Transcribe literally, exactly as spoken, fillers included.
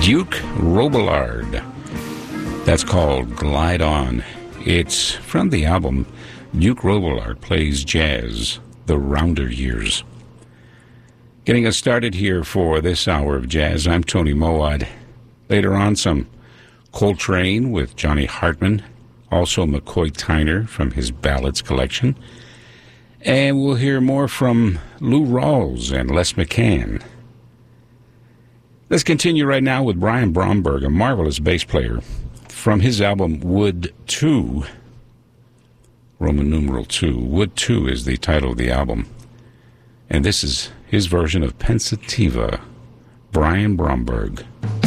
Duke Robillard. That's called Glide On. It's from the album Duke Robillard Plays Jazz, The Rounder Years. Getting us started here for this hour of jazz, I'm Tony Moad. Later on, some Coltrane with Johnny Hartman, also McCoy Tyner from his Ballads collection. And we'll hear more from Lou Rawls and Les McCann. Let's continue right now with Brian Bromberg, a marvelous bass player, from his album Wood two, Roman numeral two. Wood two is the title of the album. And this is his version of Pensativa, Brian Bromberg.